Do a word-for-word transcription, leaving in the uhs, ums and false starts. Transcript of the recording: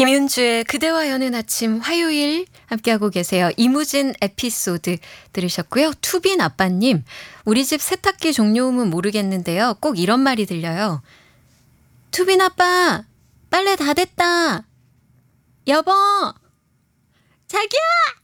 김윤주의 그대와 여는 아침 화요일 함께하고 계세요. 이무진 에피소드 들으셨고요. 투빈 아빠님, 우리 집 세탁기 종료음은 모르겠는데요. 꼭 이런 말이 들려요. 투빈 아빠, 빨래 다 됐다. 여보, 자기야!